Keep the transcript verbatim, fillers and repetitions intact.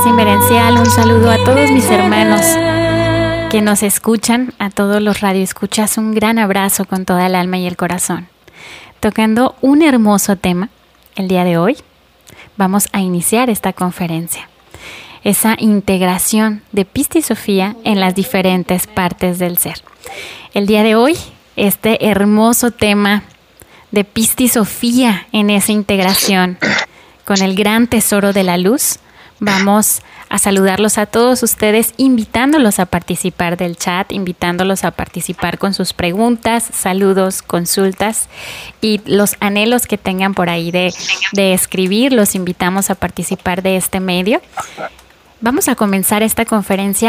Inverencial, un saludo a todos mis hermanos que nos escuchan, a todos los radioescuchas, un gran abrazo con toda el alma y el corazón. Tocando un hermoso tema el día de hoy, vamos a iniciar esta conferencia. Esa integración de Pista y Sofía en las diferentes partes del ser. El día de hoy, este hermoso tema de Pista y Sofía en esa integración con el gran tesoro de la luz, vamos a saludarlos a todos ustedes, invitándolos a participar del chat, invitándolos a participar con sus preguntas, saludos, consultas y los anhelos que tengan por ahí de, de escribir. Los invitamos a participar de este medio. Vamos a comenzar esta conferencia